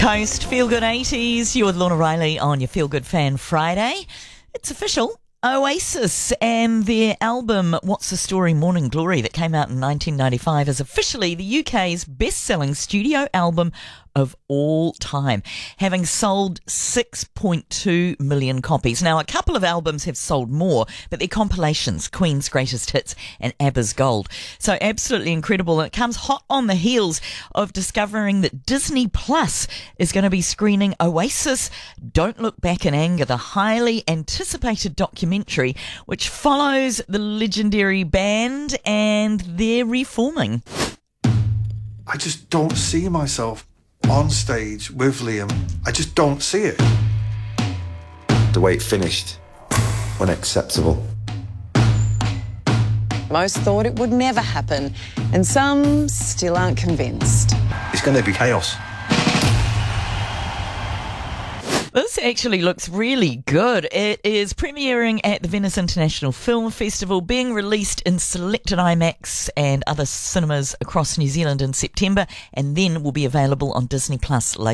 Coast, Feel Good 80s. You're with Lorna Riley on your Feel Good Fan Friday. It's official. Oasis and their album What's the Story Morning Glory that came out in 1995 is officially the UK's best-selling studio album of all time, having sold 6.2 million copies. Now, a couple of albums have sold more, but they're compilations, Queen's Greatest Hits and ABBA's Gold. So absolutely incredible. And it comes hot on the heels of discovering that Disney Plus is going to be screening Oasis Don't Look Back in Anger, the highly anticipated documentary which follows the legendary band and their reforming. I just don't see myself on stage with Liam. I just don't see it. The way it finished, unacceptable. Most thought it would never happen, and some still aren't convinced. It's going to be chaos. This actually looks really good. It is premiering at the Venice International Film Festival, being released in selected IMAX and other cinemas across New Zealand in September, and then will be available on Disney Plus later.